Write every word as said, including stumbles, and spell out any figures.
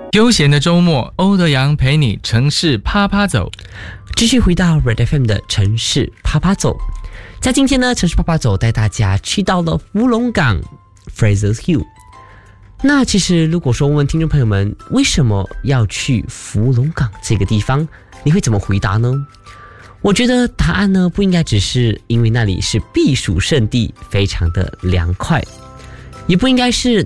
悠闲的周末，欧德阳陪你城市趴趴走。 继续回到 Red F M 的城市趴趴走。在今天呢，城市趴趴走带大家去到了福隆港 Fraser Hill。那其实如果说问听众朋友们为什么要去福隆港这个地方，你会怎么回答呢？我觉得答案呢不应该只是因为那里是避暑胜地，非常的凉快，也不应该是